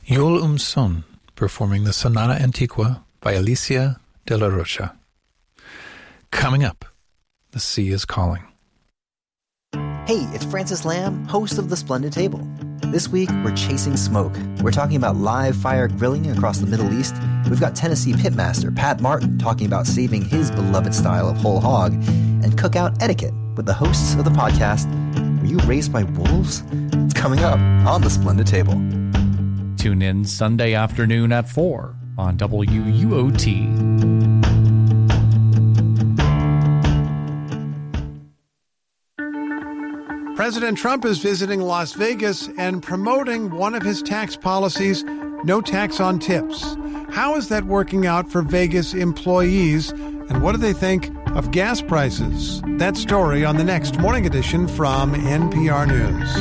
Yul Son, performing the Sonata Antiqua by Alicia de la Rocha. Coming up, The Sea is Calling. Hey, it's Francis Lamb, host of The Splendid Table. This week, we're chasing smoke. We're talking about live fire grilling across the Middle East. We've got Tennessee pitmaster Pat Martin talking about saving his beloved style of whole hog, and cookout etiquette with the hosts of the podcast, Were You Raised by Wolves? It's coming up on The Splendid Table. Tune in Sunday afternoon at 4 on WUOT. President Trump is visiting Las Vegas and promoting one of his tax policies, no tax on tips. How is that working out for Vegas employees, and what do they think of gas prices? That story on the next Morning Edition from NPR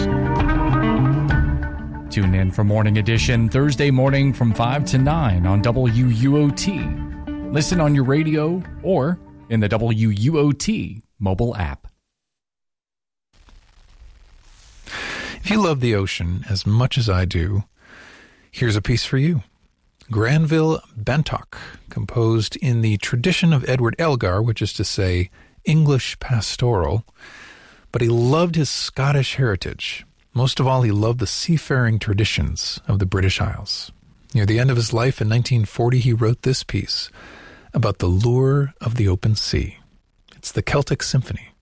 News. Tune in for Morning Edition Thursday morning from 5 to 9 on WUOT. Listen on your radio or in the WUOT mobile app. If you love the ocean as much as I do, here's a piece for you. Granville Bantock, composed in the tradition of Edward Elgar, which is to say English pastoral, but he loved his Scottish heritage. Most of all, he loved the seafaring traditions of the British Isles. Near the end of his life in 1940, he wrote this piece about the lure of the open sea. It's the Celtic Symphony.